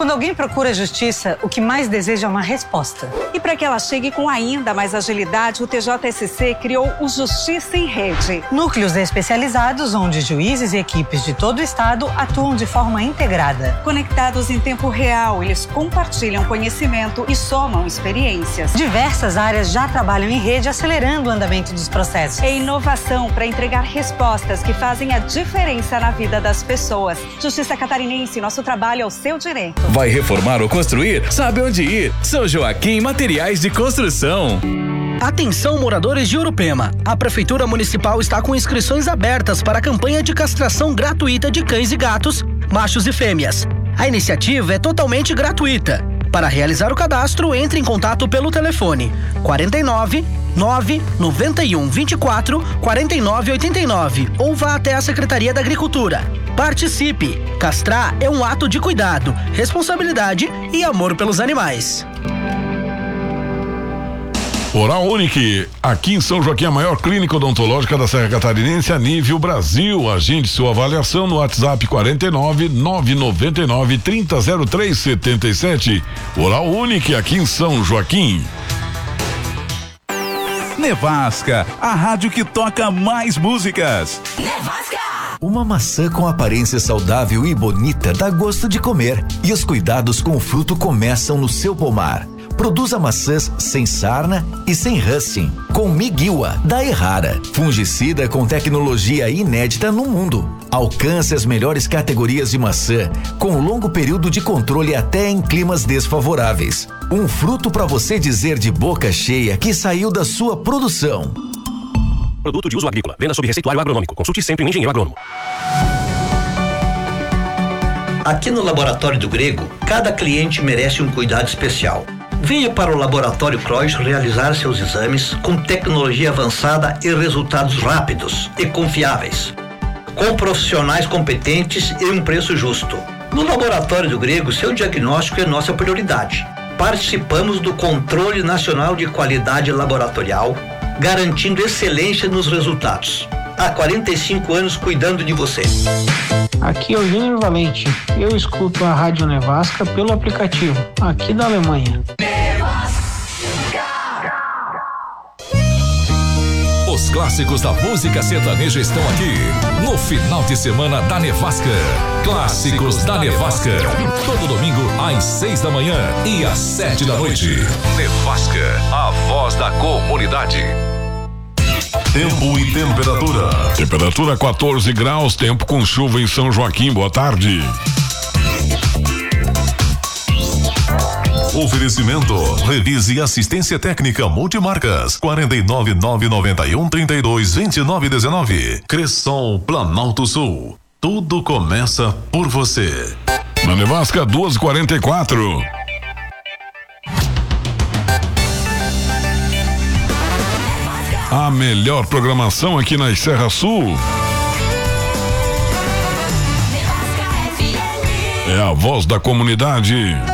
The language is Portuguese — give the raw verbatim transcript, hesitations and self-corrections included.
Quando alguém procura justiça, o que mais deseja é uma resposta. E para que ela chegue com ainda mais agilidade, o T J S C criou o Justiça em Rede. Núcleos especializados onde juízes e equipes de todo o estado atuam de forma integrada. Conectados em tempo real, eles compartilham conhecimento e somam experiências. Diversas áreas já trabalham em rede, acelerando o andamento dos processos. É inovação para entregar respostas que fazem a diferença na vida das pessoas. Justiça Catarinense, nosso trabalho é o seu direito. Vai reformar ou construir? Sabe onde ir? São Joaquim Materiais de Construção. Atenção, moradores de Urupema. A Prefeitura Municipal está com inscrições abertas para a campanha de castração gratuita de cães e gatos, machos e fêmeas. A iniciativa é totalmente gratuita. Para realizar o cadastro, entre em contato pelo telefone quarenta e nove, nove noventa e um, vinte e quatro, quarenta e nove, oitenta e nove ou vá até a Secretaria da Agricultura. Participe! Castrar é um ato de cuidado, responsabilidade e amor pelos animais. Oral Unique, aqui em São Joaquim, a maior clínica odontológica da Serra Catarinense a nível Brasil. Agende sua avaliação no WhatsApp quarenta e nove, nove noventa e nove, trinta, zero três, setenta e sete. Oral Unique, aqui em São Joaquim. Nevasca, a rádio que toca mais músicas. Nevasca! Uma maçã com aparência saudável e bonita dá gosto de comer. E os cuidados com o fruto começam no seu pomar. Produza maçãs sem sarna e sem rusting, com Miguiwa, da Errara, fungicida com tecnologia inédita no mundo. Alcance as melhores categorias de maçã, com longo período de controle até em climas desfavoráveis. Um fruto para você dizer de boca cheia que saiu da sua produção. Produto de uso agrícola. Venda sob receituário agronômico. Consulte sempre um engenheiro agrônomo. Aqui no Laboratório do Grego, cada cliente merece um cuidado especial. Venha para o Laboratório Croix realizar seus exames com tecnologia avançada e resultados rápidos e confiáveis. Com profissionais competentes e um preço justo. No Laboratório do Grego, seu diagnóstico é nossa prioridade. Participamos do Controle Nacional de Qualidade Laboratorial, garantindo excelência nos resultados. Há quarenta e cinco anos cuidando de você. Aqui é o Júnior Valente. Eu escuto a Rádio Nevasca pelo aplicativo, aqui da Alemanha. Os clássicos da música sertaneja estão aqui no final de semana da Nevasca. Clássicos da Nevasca. Todo domingo às seis da manhã e às sete da noite. Nevasca, a voz da comunidade. Tempo e temperatura. Temperatura quatorze graus, tempo com chuva em São Joaquim. Boa tarde. Oferecimento, revise assistência técnica multimarcas, quarenta e nove, nove noventa e um, trinta e dois, vinte e nove, dezenove. Cresson, Planalto Sul. Tudo começa por você. Na Nevasca, duas e quarenta e quatro. A melhor programação aqui na Serra Sul. É a voz da comunidade.